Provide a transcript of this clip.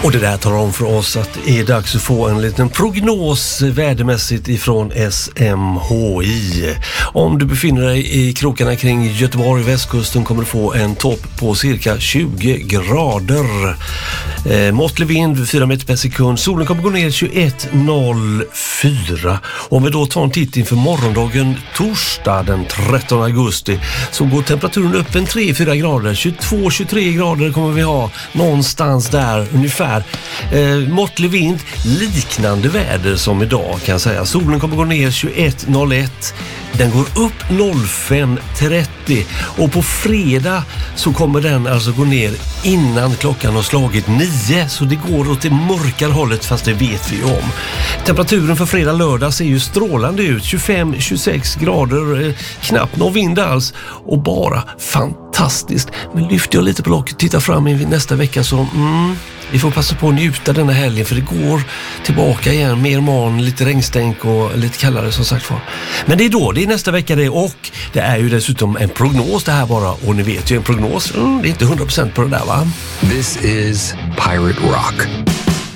Och det där tar om för oss att det är dags att få en liten prognos vädermässigt ifrån SMHI. Om du befinner dig i krokarna kring Göteborg och västkusten kommer du få en topp på cirka 20 grader. Måttlig vind 4 meter per sekund. Solen kommer gå ner 21.04. Om vi då tar en titt inför morgondagen torsdag den 13 augusti så går temperaturen upp en 3-4 grader. 22-23 grader kommer vi ha någonstans där ungefär. Måttlig vind, liknande väder som idag kan jag säga. Solen kommer gå ner 21.01. Den går upp 05.30 och på fredag så kommer den alltså gå ner innan klockan har slagit 9, så det går åt det mörkare hållet, fast det vet vi om. Temperaturen för fredag lördag ser ju strålande ut, 25-26 grader, knappt någon vind alls och bara fantastiskt. Men lyfter jag lite på locket, tittar fram i nästa vecka så vi får passa på att njuta denna helgen, för det går tillbaka igen, mer man, lite regnstänk och lite kallare som sagt var. Men det är nästa vecka det, och det är ju dessutom en prognos det här bara, och ni vet ju en prognos, det är inte 100% på det där va? This is Pirate Rock.